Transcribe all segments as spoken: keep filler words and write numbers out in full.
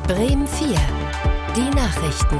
Bremen vier. Die Nachrichten.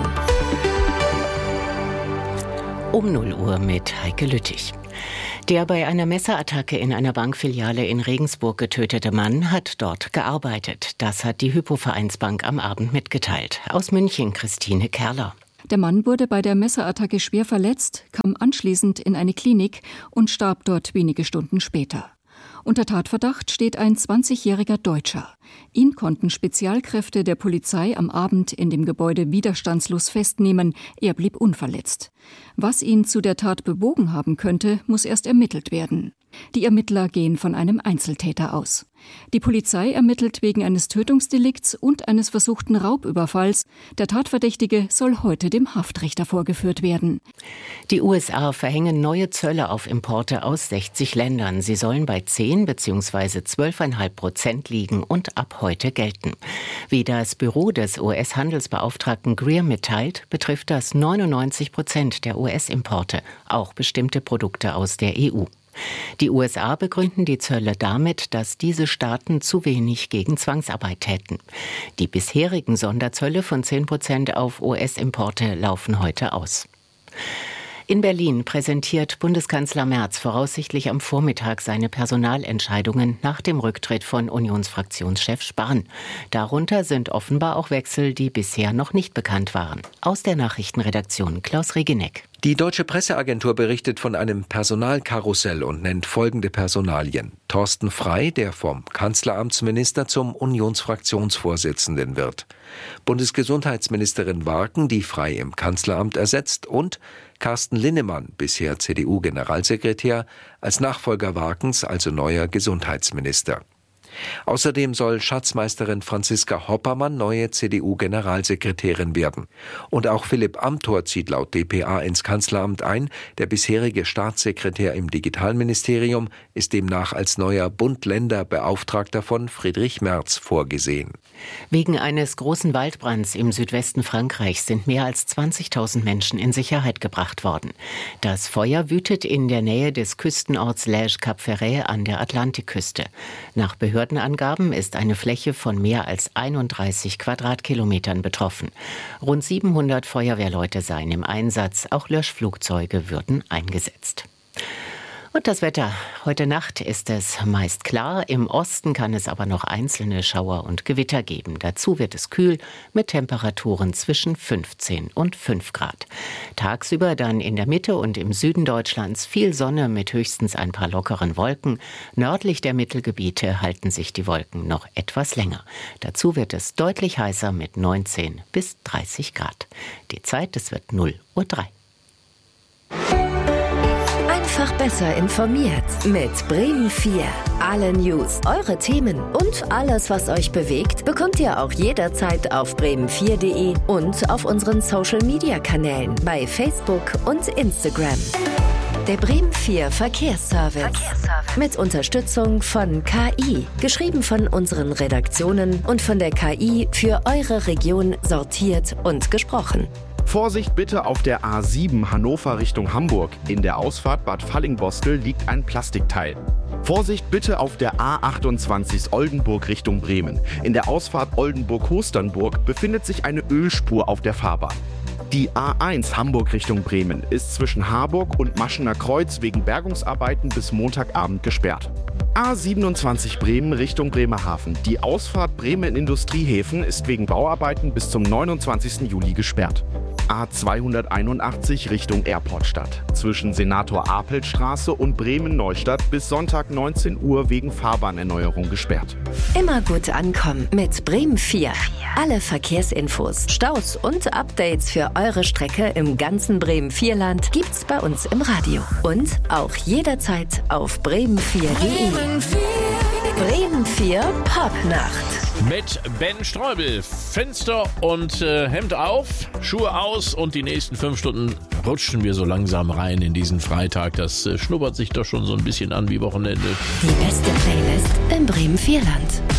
Um null Uhr mit Heike Lüttich. Der bei einer Messerattacke in einer Bankfiliale in Regensburg getötete Mann hat dort gearbeitet. Das hat die Hypo-Vereinsbank am Abend mitgeteilt. Aus München Christine Kerler. Der Mann wurde bei der Messerattacke schwer verletzt, kam anschließend in eine Klinik und starb dort wenige Stunden später. Unter Tatverdacht steht ein zwanzigjähriger Deutscher. Ihn konnten Spezialkräfte der Polizei am Abend in dem Gebäude widerstandslos festnehmen. Er blieb unverletzt. Was ihn zu der Tat bewogen haben könnte, muss erst ermittelt werden. Die Ermittler gehen von einem Einzeltäter aus. Die Polizei ermittelt wegen eines Tötungsdelikts und eines versuchten Raubüberfalls. Der Tatverdächtige soll heute dem Haftrichter vorgeführt werden. Die U S A verhängen neue Zölle auf Importe aus sechzig Ländern. Sie sollen bei zehn bzw. zwölf Komma fünf Prozent liegen und ab heute gelten. Wie das Büro des U S-Handelsbeauftragten Greer mitteilt, betrifft das neunundneunzig Prozent der U S-Importe, auch bestimmte Produkte aus der E U. Die U S A begründen die Zölle damit, dass diese Staaten zu wenig gegen Zwangsarbeit täten. Die bisherigen Sonderzölle von zehn Prozent auf U S-Importe laufen heute aus. In Berlin präsentiert Bundeskanzler Merz voraussichtlich am Vormittag seine Personalentscheidungen nach dem Rücktritt von Unionsfraktionschef Spahn. Darunter sind offenbar auch Wechsel, die bisher noch nicht bekannt waren. Aus der Nachrichtenredaktion Klaus Regeneck. Die Deutsche Presseagentur berichtet von einem Personalkarussell und nennt folgende Personalien. Thorsten Frey, der vom Kanzleramtsminister zum Unionsfraktionsvorsitzenden wird. Bundesgesundheitsministerin Warken, die Frey im Kanzleramt ersetzt, und Carsten Linnemann, bisher C D U-Generalsekretär, als Nachfolger Warkens, also neuer Gesundheitsminister. Außerdem soll Schatzmeisterin Franziska Hoppermann neue C D U-Generalsekretärin werden. Und auch Philipp Amthor zieht laut d p a ins Kanzleramt ein. Der bisherige Staatssekretär im Digitalministerium ist demnach als neuer Bund-Länder-Beauftragter von Friedrich Merz vorgesehen. Wegen eines großen Waldbrands im Südwesten Frankreichs sind mehr als zwanzigtausend Menschen in Sicherheit gebracht worden. Das Feuer wütet in der Nähe des Küstenorts Lège-Cap Ferret an der Atlantikküste. Nach Behördenangaben ist eine Fläche von mehr als einunddreißig Quadratkilometern betroffen. Rund siebenhundert Feuerwehrleute seien im Einsatz, auch Löschflugzeuge würden eingesetzt. Und das Wetter. Heute Nacht ist es meist klar. Im Osten kann es aber noch einzelne Schauer und Gewitter geben. Dazu wird es kühl mit Temperaturen zwischen fünfzehn und fünf Grad. Tagsüber dann in der Mitte und im Süden Deutschlands viel Sonne mit höchstens ein paar lockeren Wolken. Nördlich der Mittelgebiete halten sich die Wolken noch etwas länger. Dazu wird es deutlich heißer mit neunzehn bis dreißig Grad. Die Zeit, es wird null Uhr drei. Einfach besser informiert mit Bremen vier. Alle News, eure Themen und alles, was euch bewegt, bekommt ihr auch jederzeit auf bremen vier punkt de und auf unseren Social-Media-Kanälen bei Facebook und Instagram. Der Bremen vier Verkehrsservice. Verkehrsservice. Mit Unterstützung von K I. Geschrieben von unseren Redaktionen und von der K I für eure Region sortiert und gesprochen. Vorsicht bitte auf der A sieben Hannover Richtung Hamburg. In der Ausfahrt Bad Fallingbostel liegt ein Plastikteil. Vorsicht bitte auf der A achtundzwanzig Oldenburg Richtung Bremen. In der Ausfahrt Oldenburg-Hosternburg befindet sich eine Ölspur auf der Fahrbahn. Die A eins Hamburg Richtung Bremen ist zwischen Harburg und Maschener Kreuz wegen Bergungsarbeiten bis Montagabend gesperrt. A siebenundzwanzig Bremen Richtung Bremerhaven. Die Ausfahrt Bremen Industriehäfen ist wegen Bauarbeiten bis zum neunundzwanzigsten Juli gesperrt. A zweihunderteinundachtzig Richtung Airportstadt. Zwischen Senator-Apelt-Straße und Bremen-Neustadt bis Sonntag neunzehn Uhr wegen Fahrbahnerneuerung gesperrt. Immer gut ankommen mit Bremen vier. Alle Verkehrsinfos, Staus und Updates für eure Strecke im ganzen Bremen vier Land gibt's bei uns im Radio. Und auch jederzeit auf bremen vier punkt de. Bremen vier Popnacht. Mit Ben Streubel. Fenster und äh, Hemd auf, Schuhe aus und die nächsten fünf Stunden rutschen wir so langsam rein in diesen Freitag. Das äh, schnuppert sich doch schon so ein bisschen an wie Wochenende. Die beste Playlist im Bremen vier Land.